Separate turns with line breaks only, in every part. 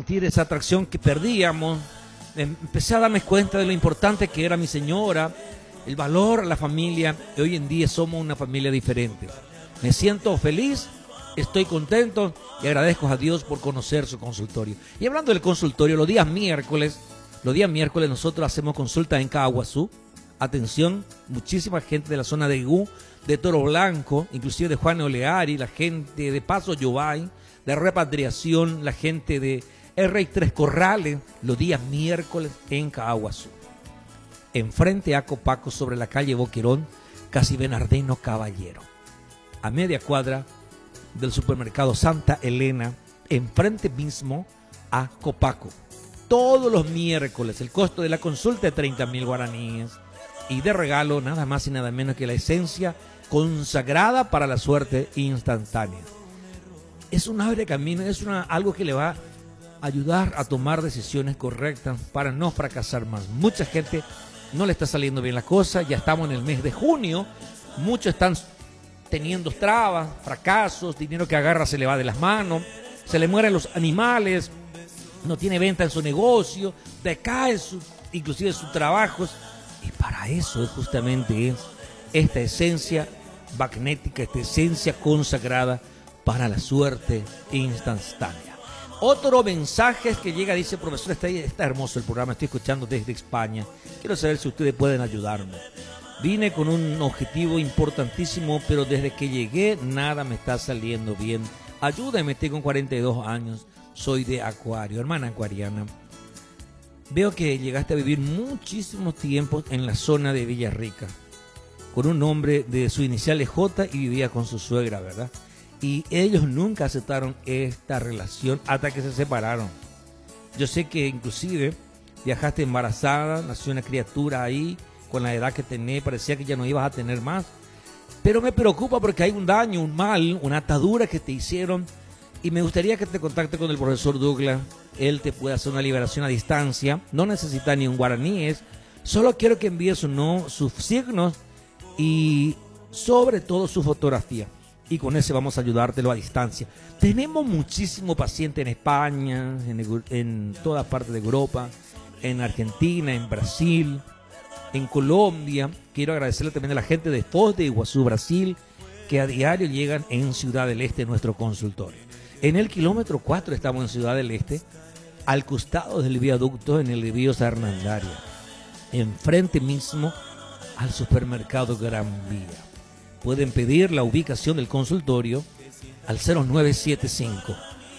sentir esa atracción que perdíamos. Empecé a darme cuenta de lo importante que era mi señora, el valor a la familia, y hoy en día somos una familia diferente. Me siento feliz, estoy contento y agradezco a Dios por conocer su consultorio. Y hablando del consultorio, los días miércoles nosotros hacemos consulta en Caaguazú. Atención, muchísima gente de la zona de Igú, de Toro Blanco, inclusive de Juan Oleari, la gente de Paso Yobay, de Repatriación, la gente de R. Tres Corrales, los días miércoles en Caaguazú. Enfrente a Copaco, sobre la calle Boquerón, casi Bernardino Caballero. A media cuadra del supermercado Santa Elena, enfrente mismo a Copaco. Todos los miércoles, el costo de la consulta es 30,000 guaraníes. Y de regalo, nada más y nada menos que la esencia consagrada para la suerte instantánea. Es un abre camino, es algo que le va a ayudar a tomar decisiones correctas para no fracasar más. Mucha gente no le está saliendo bien la cosa, ya estamos en el mes de junio, muchos están teniendo trabas, fracasos, dinero que agarra se le va de las manos, se le mueren los animales, no tiene venta en su negocio, decae inclusive sus trabajos, y para eso justamente es esta esencia magnética, esta esencia consagrada para la suerte instantánea. Otro mensaje que llega, dice: profesor, está hermoso el programa, estoy escuchando desde España, quiero saber si ustedes pueden ayudarme. Vine con un objetivo importantísimo, pero desde que llegué nada me está saliendo bien. Ayúdame, tengo 42 años, soy de Acuario. Hermana acuariana, veo que llegaste a vivir muchísimo tiempo en la zona de Villarrica, con un hombre de su inicial es J y vivía con su suegra, ¿verdad? Y ellos nunca aceptaron esta relación hasta que se separaron. Yo sé que inclusive viajaste embarazada, nació una criatura ahí, con la edad que tenés, parecía que ya no ibas a tener más. Pero me preocupa porque hay un daño, un mal, una atadura que te hicieron. Y me gustaría que te contacte con el profesor Douglas. Él te puede hacer una liberación a distancia. No necesita ni un guaraníes. Solo quiero que envíes sus signos y sobre todo su fotografía. Y con ese vamos a ayudártelo a distancia. Tenemos muchísimo paciente en España, en toda parte de Europa, en Argentina, en Brasil, en Colombia. Quiero agradecerle también a la gente de Foz de Iguazú, Brasil, que a diario llegan en Ciudad del Este, nuestro consultorio. En el kilómetro 4 estamos en Ciudad del Este, al costado del viaducto en el desvío Hernandaria, enfrente mismo al supermercado Gran Vía. Pueden pedir la ubicación del consultorio al 0975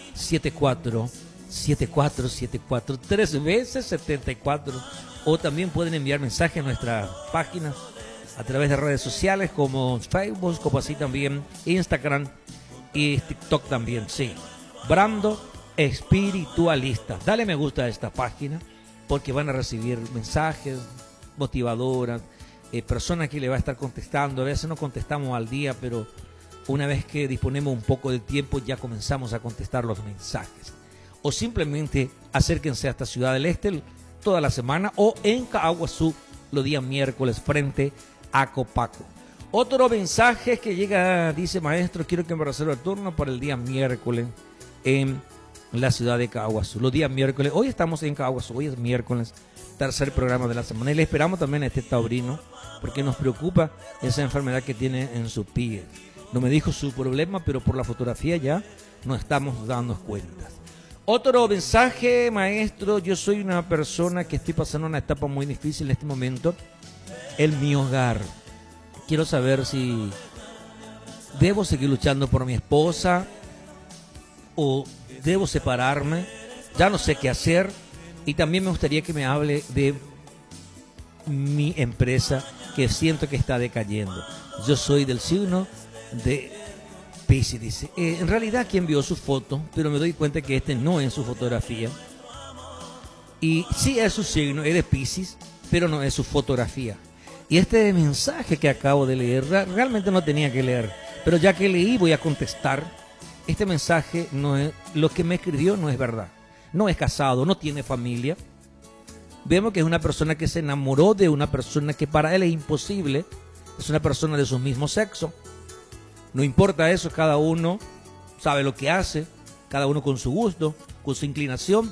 74 3 veces 74, o también pueden enviar mensaje a nuestra página a través de redes sociales como Facebook, como así también Instagram y TikTok también, sí. Brando Espiritualista. Dale me gusta a esta página porque van a recibir mensajes motivadoras, personas que le va a estar contestando. A veces no contestamos al día, pero una vez que disponemos un poco de tiempo ya comenzamos a contestar los mensajes. O simplemente acérquense hasta Ciudad del Este toda la semana o en Caaguazú los días miércoles frente a Copaco. Otro mensaje que llega, dice: maestro, quiero que me reserve el turno para el día miércoles en la ciudad de Caaguazú. Los días miércoles, hoy estamos en Caaguazú, hoy es miércoles, tercer programa de la semana. Y le esperamos también a este taurino porque nos preocupa esa enfermedad que tiene en su pie. No me dijo su problema, pero por la fotografía ya nos estamos dando cuenta. Otro mensaje: maestro, yo soy una persona que estoy pasando una etapa muy difícil en este momento en mi hogar. Quiero saber si debo seguir luchando por mi esposa o debo separarme. Ya no sé qué hacer. Y también me gustaría que me hable de mi empresa, que siento que está decayendo. Yo soy del signo de Piscis, dice. En realidad quien vio su foto, pero me doy cuenta que este no es su fotografía. Y sí es su signo, es de Piscis, pero no es su fotografía. Y este mensaje que acabo de leer, realmente no tenía que leer, pero ya que leí voy a contestar. Este mensaje no es, lo que me escribió no es verdad. No es casado, no tiene familia. Vemos que es una persona que se enamoró de una persona que para él es imposible. Es una persona de su mismo sexo. No importa eso, cada uno sabe lo que hace, cada uno con su gusto, con su inclinación.